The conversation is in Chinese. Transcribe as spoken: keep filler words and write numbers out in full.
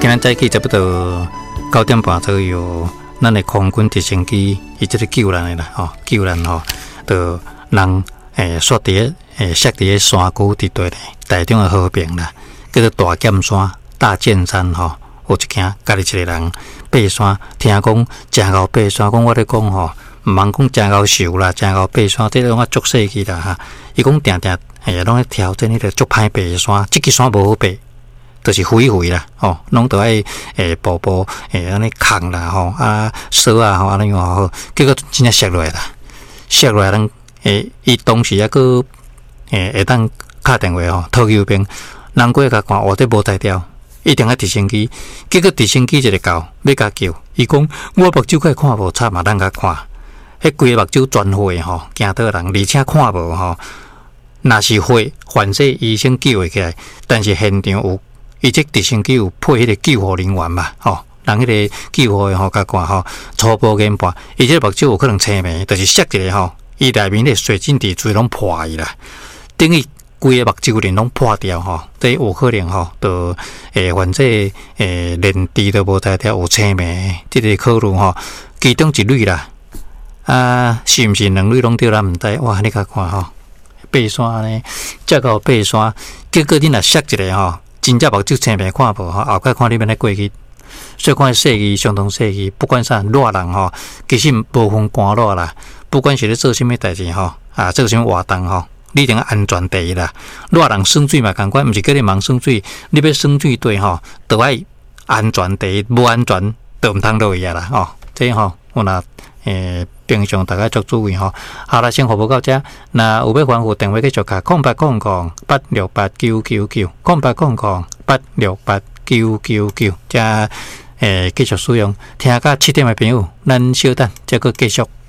今日早起差不多九点半左右，咱的空军直升机伊即个救人的啦，吼、哦、救人吼，就人诶刷伫诶摔伫山谷伫地咧台中的和平啦，叫做大剑山、大剑山吼、哦，有一件家己一个人爬山，听讲真高爬山，讲我咧讲吼，毋通讲真高瘦啦，真高爬山，这拢啊足细去啦哈。伊讲定定诶，拢咧挑战迄个足歹爬山，即个山无好爬。就是肥肥啦，吼，拢都爱诶，步步诶，安尼扛啦，吼啊，绳啊，吼，安尼吼，结果真正摔落来啦，摔落来人诶，伊当时还个诶，会当敲电话吼，讨救兵，人过甲看，我这无才调，一定要直升机，结果直升机一个到要甲救，伊讲我目睭甲看无差嘛，咱甲看，迄规个目睭全血吼，惊到人，而且看无吼，若是血反射医生救会起来，但是现场有。伊即直升机有配迄个救护人员嘛，吼、哦，人迄个救护诶吼，甲看吼，初步研判，伊即个目睭有可能青霉，就是摔一个吼，伊内面迄水晶体嘴拢破去啦，等于规个目睭链拢破掉吼，这有可能吼，就诶，反正诶，连治都无才调，有青霉，即个考虑吼，其中一类啦，啊，是毋是两类拢对咱毋知？哇，你甲看吼，爬山呢，遮个爬山，结果你若摔一个吼。真正目睭青白看无吼，后盖看你免咧过去，所以看细语相当细语，不管啥热人吼，其实无分寒热啦，不管是咧做啥物代志吼，啊做啥物活动吼，你一定要安全第一啦。热人耍水嘛，共款，毋是叫你忙耍水，你要耍水对吼，都爱安全第一，无安全都毋通落去啊啦吼，这吼我若诶。平常大家做注意吼，好啦，先服务到这。那有要吩咐电话继续卡，空八空空八六八九九九，空八空空八六八九九九，加诶继续使用。听到七点的朋友，咱稍等，再个继续。